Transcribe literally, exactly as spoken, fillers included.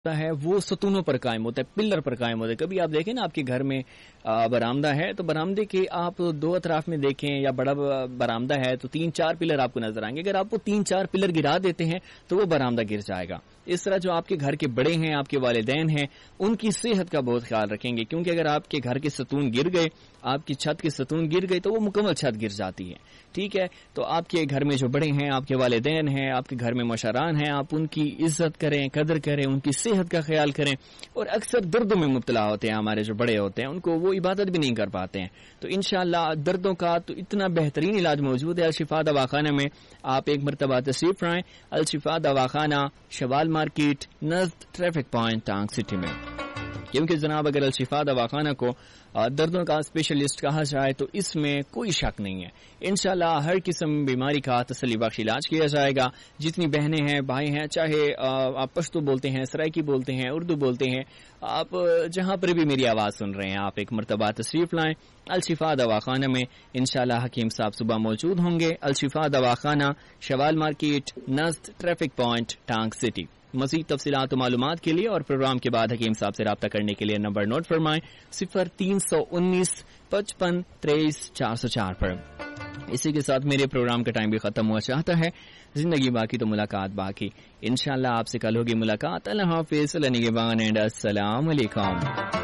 راستہ ہے وہ ستونوں پر قائم ہوتا ہے, پلر پر قائم ہوتا ہے. کبھی آپ دیکھیں نا آپ کے گھر میں برآمدہ ہے تو برآمدے کے آپ دو اطراف میں دیکھیں یا بڑا برآمدہ ہے تو تین چار پلر آپ کو نظر آئیں گے. اگر آپ وہ تین چار پلر گرا دیتے ہیں تو وہ برآمدہ گر جائے گا. اس طرح جو آپ کے گھر کے بڑے ہیں, آپ کے والدین ہیں, ان کی صحت کا بہت خیال رکھیں گے, کیونکہ اگر آپ کے گھر کے ستون گر گئے, آپ کی چھت کے ستون گر گئے تو وہ مکمل چھت گر جاتی ہے. ٹھیک ہے, تو آپ کے گھر میں جو بڑے ہیں, آپ کے والدین ہیں, آپ کے گھر میں مشران ہیں, آپ ان کی عزت کریں, قدر کریں, ان کی صحت کا خیال کریں. اور اکثر دردوں میں مبتلا ہوتے ہیں ہمارے جو بڑے ہوتے ہیں, ان کو وہ عبادت بھی نہیں کر پاتے ہیں. تو انشاءاللہ دردوں کا تو اتنا بہترین علاج موجود ہے الشفا دواخانہ میں. آپ ایک مرتبہ تشریف لائیں الشفا دواخانہ, شوال مارکیٹ, نزد ٹریفک پوائنٹ, ٹانگ سٹی میں. کیونکہ جناب اگر الشفا دواخانہ کو دردوں کا اسپیشلسٹ کہا جائے تو اس میں کوئی شک نہیں ہے. انشاءاللہ ہر قسم بیماری کا تسلی بخش علاج کیا جائے گا. جتنی بہنیں ہیں, بھائی ہیں, چاہے آپ پشتو بولتے ہیں, سرائکی بولتے ہیں, اردو بولتے ہیں, آپ جہاں پر بھی میری آواز سن رہے ہیں, آپ ایک مرتبہ تشریف لائیں الشفا دواخانہ میں. انشاءاللہ حکیم صاحب صبح موجود ہوں گے. الشفا دواخانہ, شوال مارکیٹ, نزد ٹریفک پوائنٹ, ٹانگ سٹی. مزید تفصیلات و معلومات کے لیے اور پروگرام کے بعد حکیم صاحب سے رابطہ کرنے کے لیے نمبر نوٹ فرمائیں صفر تین سو انیس پچپن تیئیس چار سو چار پر. اسی کے ساتھ میرے پروگرام کا ٹائم بھی ختم ہوا چاہتا ہے. زندگی باقی تو ملاقات باقی. انشاءاللہ آپ سے کل ہوگی ملاقات. اللہ حافظ, نگہبان اینڈ السلام علیکم.